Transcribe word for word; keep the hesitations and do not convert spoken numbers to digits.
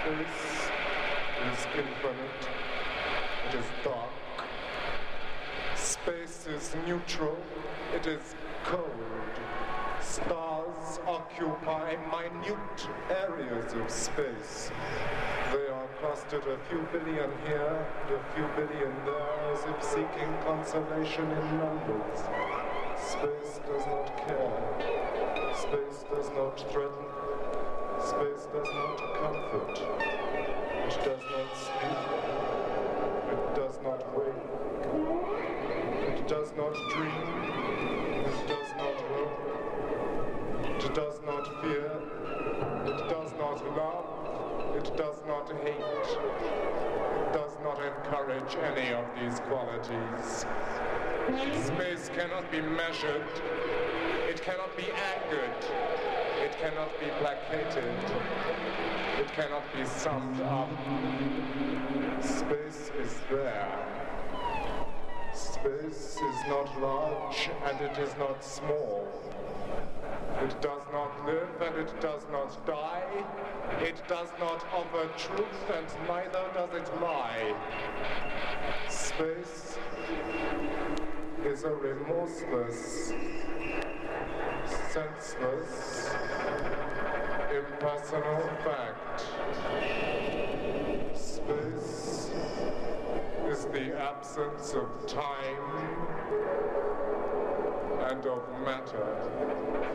Space is infinite. It is dark. Space is neutral. It is cold. Stars occupy minute areas of space. They are clustered a few billion here and a few billion there, as if seeking consolation in numbers. Space does not care. Space does not threaten. Space does not comfort. It does not sleep. It does not wake. It does not dream. It does not hope. It does not fear. It does not love. It does not hate. It does not encourage any of these qualities. Space cannot be measured. It cannot be angered. It cannot be placated. It cannot be summed up. Space is there. Space is not large and it is not small. It does not live and it does not die. It does not offer truth and neither does it lie. Space is a remorseless, senseless, impersonal fact. Space is the absence of time and of matter.